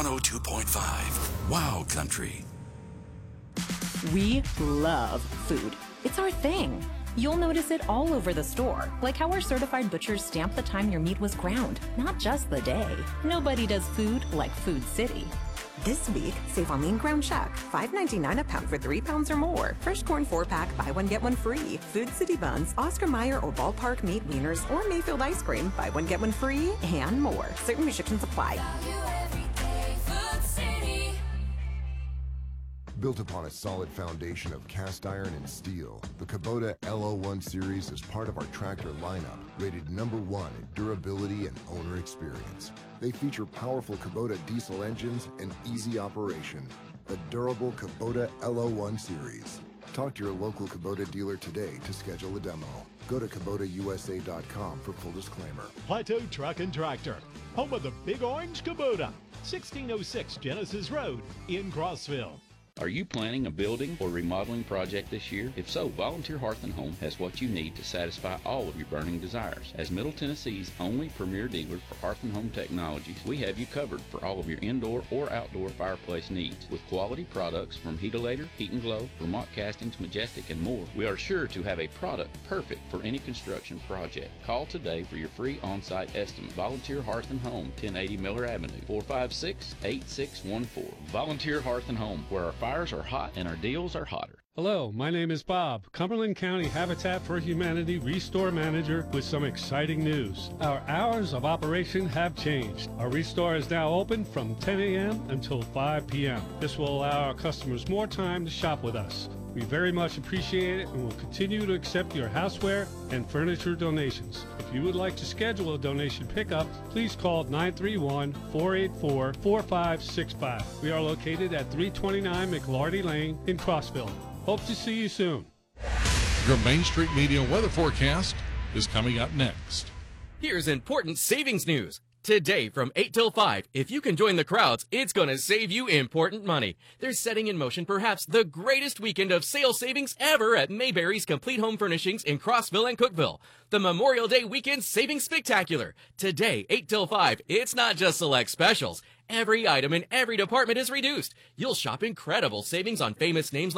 102.5 Wow Country. We love food. It's our thing. You'll notice it all over the store, like how our certified butchers stamp the time your meat was ground, not just the day. Nobody does food like Food City. This week, save on lean ground chuck, $5.99 a pound for 3 pounds or more. Fresh corn 4-pack, buy one, get one free. Food City buns, Oscar Mayer or Ballpark meat wieners, or Mayfield ice cream, buy one, get one free, and more. Certain restrictions apply. Built upon a solid foundation of cast iron and steel, the Kubota LO1 series is part of our tractor lineup, rated #1 in durability and owner experience. They feature powerful Kubota diesel engines and easy operation. The durable Kubota LO1 series. Talk to your local Kubota dealer today to schedule a demo. Go to KubotaUSA.com for full disclaimer. Plateau Truck and Tractor, home of the Big Orange Kubota, 1606 Genesis Road in Crossville. Are you planning a building or remodeling project this year? If so, Volunteer Hearth & Home has what you need to satisfy all of your burning desires. As Middle Tennessee's only premier dealer for Hearth & Home technologies, we have you covered for all of your indoor or outdoor fireplace needs. With quality products from Heatolator, Heat & Glow, Vermont Castings, Majestic, and more, we are sure to have a product perfect for any construction project. Call today for your free on-site estimate. Volunteer Hearth & Home, 1080 Miller Avenue, 456-8614. Volunteer Hearth & Home, where our fires are hot and our deals are hotter. Hello, my name is Bob, Cumberland County Habitat for Humanity Restore Manager with some exciting news. Our hours of operation have changed. Our Restore is now open from 10 a.m. until 5 p.m. This will allow our customers more time to shop with us. We very much appreciate it and will continue to accept your houseware and furniture donations. If you would like to schedule a donation pickup, please call 931-484-4565. We are located at 329 McLarty Lane in Crossville. Hope to see you soon. Your Main Street Media weather forecast is coming up next. Here's important savings news. Today from 8 till 5, if you can join the crowds, it's going to save you important money. They're setting in motion perhaps the greatest weekend of sales savings ever at Mayberry's Complete Home Furnishings in Crossville and Cookeville. The Memorial Day Weekend Savings Spectacular. Today, 8 till 5, it's not just select specials. Every item in every department is reduced. You'll shop incredible savings on famous names